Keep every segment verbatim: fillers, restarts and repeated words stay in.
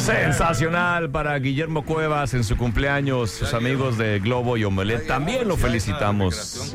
Sensacional para Guillermo Cuevas en su cumpleaños. Sus amigos de Globo y Omelet también lo felicitamos.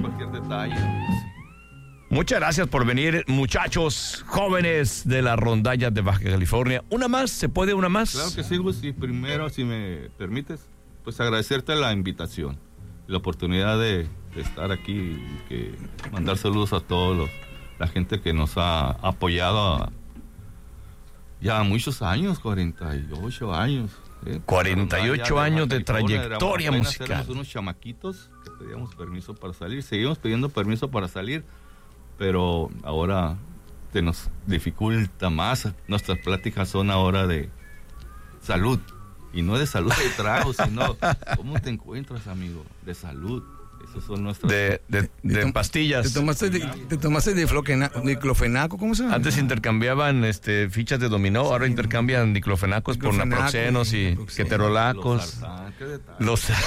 Muchas gracias por venir, muchachos jóvenes de la rondalla de Baja California. ¿Una más? ¿Se puede una más? Claro que sí, Gus. Y primero, si me permites, pues agradecerte la invitación, la oportunidad de, de estar aquí y que mandar saludos a todos los, la gente que nos ha apoyado a, ya muchos años, cuarenta y ocho años. ¿eh? cuarenta y ocho años de trayectoria éramos, musical. Éramos unos chamaquitos que pedíamos permiso para salir, seguimos pidiendo permiso para salir, pero ahora se nos dificulta más. Nuestras pláticas son ahora de salud, y no de salud de trago, sino ¿cómo te encuentras, amigo? De salud. Esos son nuestros... De, de, de, de pastillas. ¿Te tomaste, de, te tomaste difloquena, diclofenaco? ¿Cómo se llama? Antes intercambiaban este, fichas de dominó, ahora sí, intercambian diclofenacos por naproxenos y ketorolacos. Los... los...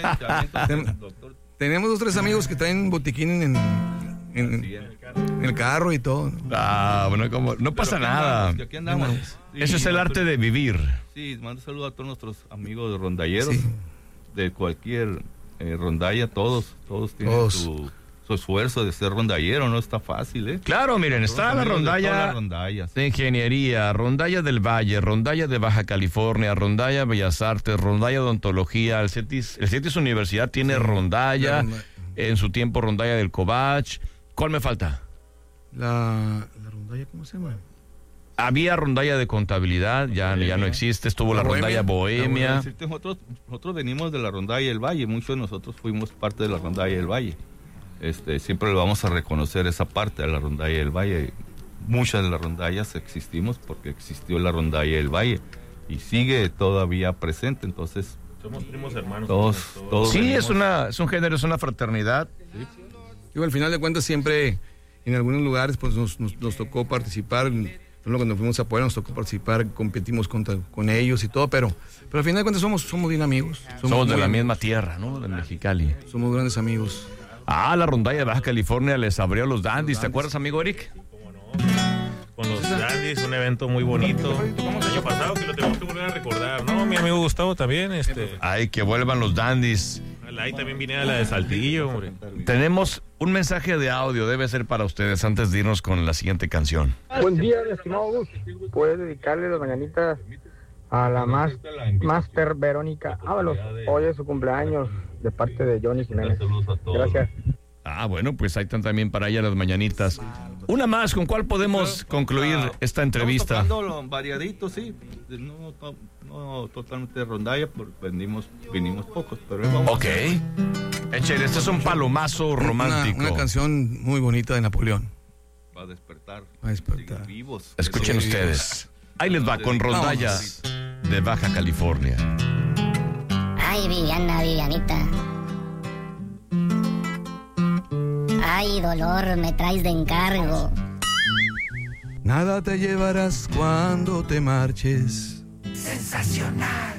Tenemos dos tres amigos que traen botiquín en, en, en el carro y todo. Ah, bueno, como, no pasa nada. Andamos, aquí andamos. Sí, eso es el arte de vivir. Sí, mando saludos a todos nuestros amigos de rondalleros, sí, de cualquier... Eh, rondalla, todos, todos tienen todos. Su, su esfuerzo de ser rondallero, no está fácil, ¿eh? Claro, miren, está la rondalla de, de ingeniería, rondalla del Valle, rondalla de Baja California, rondalla Bellas Artes, rondalla odontología, el CETIS, el CETIS Universidad tiene sí, rondalla, ronda... en su tiempo rondalla del Covach. ¿Cuál me falta? La, la rondalla, ¿cómo se llama? Había rondalla de contabilidad, ya, ya no existe, estuvo la, la rondalla Bohemia. Bohemia. Nosotros, nosotros venimos de la rondalla del Valle, muchos de nosotros fuimos parte de la rondalla del Valle. Este, siempre le vamos a reconocer esa parte de la rondalla del Valle. Muchas de las rondallas existimos porque existió la rondalla del Valle y sigue todavía presente, entonces... Somos primos hermanos. Todos, todos sí, es, una, es un género, es una fraternidad. Sí. Digo, al final de cuentas siempre en algunos lugares pues nos, nos, nos tocó participar... Cuando fuimos a Puebla nos tocó participar, competimos contra, con ellos y todo, pero, pero al final de cuentas somos, somos bien amigos. Somos, somos de la misma tierra, ¿no? De Mexicali. Somos grandes amigos. Ah, la rondalla de Baja California les abrió los Dandies, ¿te acuerdas, amigo Eric? ¿Cómo no? Con los Dandies, un evento muy bonito. El año pasado que lo tenemos que volver a recordar, ¿no? Mi amigo Gustavo también. Este... Ay, que vuelvan los Dandies. Ahí también vine a la de Saltillo, hombre. Tenemos un mensaje de audio, debe ser para ustedes antes de irnos con la siguiente canción. Buen día, mi estimado Gus. Puedes dedicarle las mañanitas a la más, Master Verónica Ábalos. Hoy es su cumpleaños de parte de Johnny Jiménez. Gracias. Ah, bueno, pues ahí están también para ella las mañanitas. Una más, ¿con cuál podemos concluir esta entrevista? Estamos tocando variadito, sí. No, no, no totalmente de rondalla, porque venimos, vinimos pocos, pero vamos. Ok. Échale, este es un palomazo romántico. Una, una canción muy bonita de Napoleón. Va a despertar. Va a despertar. Vivos. Escuchen sí, ustedes. Ahí les va con rondallas de Baja California. Ay, Viviana, Vivianita. Ay, dolor, me traes de encargo. Nada te llevarás cuando te marches. Sensacional.